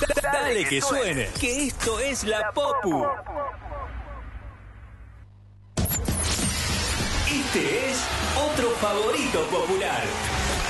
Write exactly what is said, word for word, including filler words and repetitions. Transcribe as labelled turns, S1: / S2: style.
S1: Dale que suene, que esto es la Popu. Este es otro favorito popular.